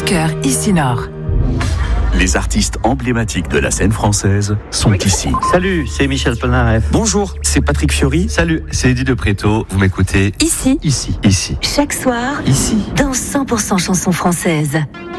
cœur ici Nord. Les artistes emblématiques de la scène française sont ici. Salut, c'est Michel Polnareff. Bonjour, c'est Patrick Fiori. Salut, c'est Eddie de Préto. Vous m'écoutez Ici. ici. Chaque soir. Ici. Dans 100% chansons françaises.